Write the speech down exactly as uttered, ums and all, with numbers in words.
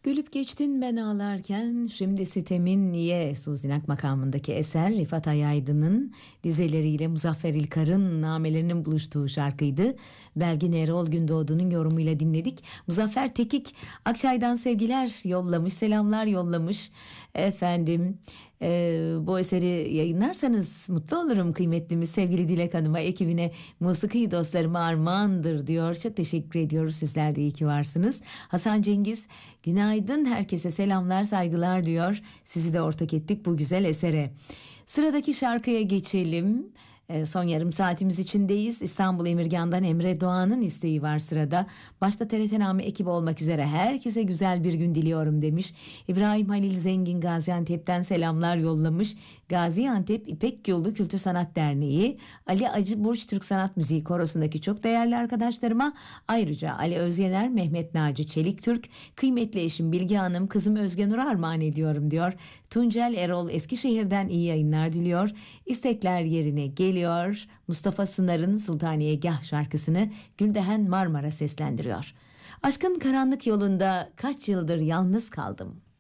Gülüp geçtin ben ağlarken, şimdi sitemin niye Suzinak makamındaki eser Rifat Ayaydın'ın dizeleriyle Muzaffer İlkar'ın namelerinin buluştuğu şarkıydı. Belgin Erol Gündoğdu'nun yorumuyla dinledik. Muzaffer Tekik Akçay'dan sevgiler yollamış, selamlar yollamış. Efendim e, bu eseri yayınlarsanız mutlu olurum kıymetlimiz sevgili Dilek Hanım'a, ekibine, musiki dostlarıma armağandır diyor. Çok teşekkür ediyoruz, sizler de iyi ki varsınız. Hasan Cengiz günaydın, herkese selamlar saygılar diyor. Sizi de ortak ettik bu güzel esere. Sıradaki şarkıya geçelim. E, son yarım saatimiz içindeyiz. İstanbul Emirgan'dan Emre Doğan'ın isteği var sırada. Başta T R T Name ekibi olmak üzere herkese güzel bir gün diliyorum demiş. İbrahim Halil Zengin Gaziantep'ten selamlar yollamış. Gaziantep İpek Yolu Kültür Sanat Derneği, Ali Acı Burç Türk Sanat Müziği Korosu'ndaki çok değerli arkadaşlarıma, ayrıca Ali Özyener, Mehmet Naci Çelik Türk, kıymetli eşim Bilge Hanım, kızım Özge Nur'a armağan ediyorum diyor. Tuncel Erol Eskişehir'den iyi yayınlar diliyor. İstekler yerine geliyor. Mustafa Sunar'ın Sultaniyegah şarkısını Güldehen Marmara seslendiriyor. Aşkın karanlık yolunda kaç yıldır yalnız kaldım.